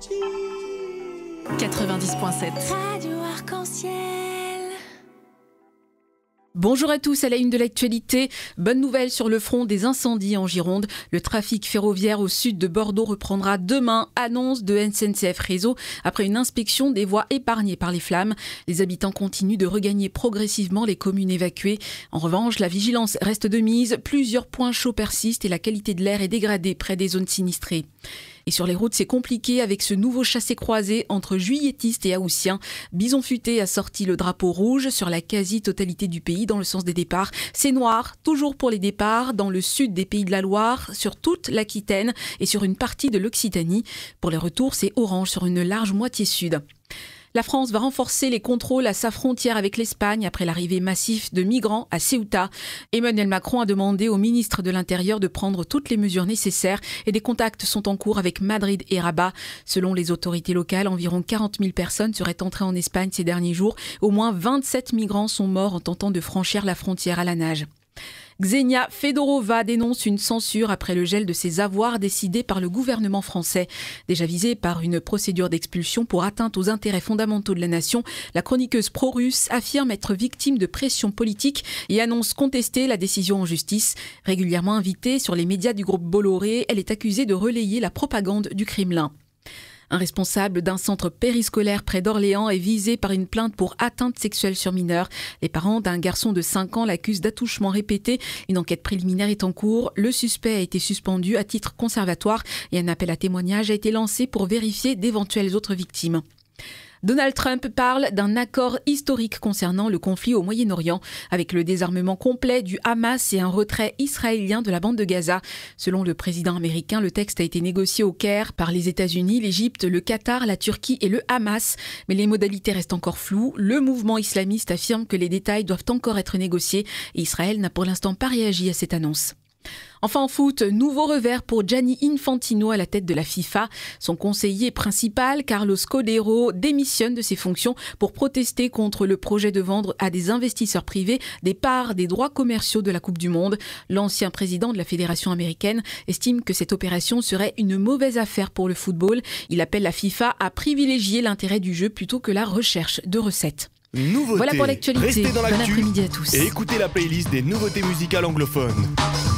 90.7 Radio Arc-en-Ciel. Bonjour à tous, à la une de l'actualité. Bonne nouvelle sur le front des incendies en Gironde. Le trafic ferroviaire au sud de Bordeaux reprendra demain, annonce de SNCF Réseau, après une inspection des voies épargnées par les flammes. Les habitants continuent de regagner progressivement les communes évacuées. En revanche, la vigilance reste de mise. Plusieurs points chauds persistent et la qualité de l'air est dégradée près des zones sinistrées. Et sur les routes, c'est compliqué avec ce nouveau chassé-croisé entre juilletistes et haussiens. Bison Futé a sorti le drapeau rouge sur la quasi-totalité du pays dans le sens des départs. C'est noir, toujours pour les départs, dans le sud des Pays de la Loire, sur toute l'Aquitaine et sur une partie de l'Occitanie. Pour les retours, c'est orange sur une large moitié sud. La France va renforcer les contrôles à sa frontière avec l'Espagne après l'arrivée massive de migrants à Ceuta. Emmanuel Macron a demandé au ministre de l'Intérieur de prendre toutes les mesures nécessaires et des contacts sont en cours avec Madrid et Rabat. Selon les autorités locales, environ 40 000 personnes seraient entrées en Espagne ces derniers jours. Au moins 27 migrants sont morts en tentant de franchir la frontière à la nage. Ksenia Fedorova dénonce une censure après le gel de ses avoirs décidé par le gouvernement français. Déjà visée par une procédure d'expulsion pour atteinte aux intérêts fondamentaux de la nation, la chroniqueuse pro-russe affirme être victime de pression politique et annonce contester la décision en justice. Régulièrement invitée sur les médias du groupe Bolloré, elle est accusée de relayer la propagande du Kremlin. Un responsable d'un centre périscolaire près d'Orléans est visé par une plainte pour atteinte sexuelle sur mineur. Les parents d'un garçon de 5 ans l'accusent d'attouchements répétés. Une enquête préliminaire est en cours. Le suspect a été suspendu à titre conservatoire et un appel à témoignage a été lancé pour vérifier d'éventuelles autres victimes. Donald Trump parle d'un accord historique concernant le conflit au Moyen-Orient, avec le désarmement complet du Hamas et un retrait israélien de la bande de Gaza. Selon le président américain, le texte a été négocié au Caire par les États-Unis, l'Égypte, le Qatar, la Turquie et le Hamas. Mais les modalités restent encore floues. Le mouvement islamiste affirme que les détails doivent encore être négociés et Israël n'a pour l'instant pas réagi à cette annonce. Enfin en foot, nouveau revers pour Gianni Infantino à la tête de la FIFA. Son conseiller principal, Carlos Codero, démissionne de ses fonctions pour protester contre le projet de vendre à des investisseurs privés des parts des droits commerciaux de la Coupe du Monde. L'ancien président de la Fédération américaine estime que cette opération serait une mauvaise affaire pour le football. Il appelle la FIFA à privilégier l'intérêt du jeu plutôt que la recherche de recettes. Nouveautés. Voilà pour l'actualité. Restez dans Bon l'actu après-midi à tous. et écoutez la playlist des nouveautés musicales anglophones.